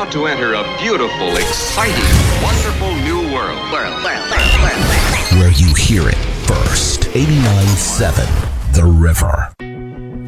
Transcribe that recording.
about to enter a beautiful, exciting, wonderful new world. Where you hear it first. 89.7 The River.